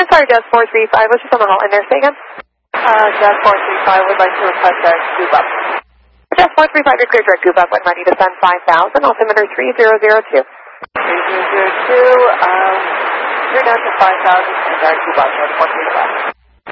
sorry, Jazz 435. What's just on the hotline there? Say again. Jazz 435 would like to request a scoop up. Jazz 435, your clear direct scoop up. When ready to send 5,000, altimeter 3002. 3002, you're down to 5,000 and direct scoop up. 435.